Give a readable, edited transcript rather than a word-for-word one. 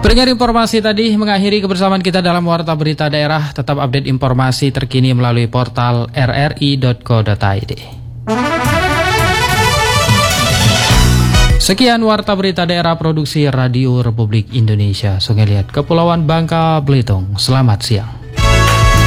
Pendengar, informasi tadi mengakhiri kebersamaan kita dalam Warta Berita Daerah. Tetap update informasi terkini melalui portal rri.co.id. Sekian Warta Berita Daerah produksi Radio Republik Indonesia, Sungai Liat, Kepulauan Bangka Belitung. Selamat siang.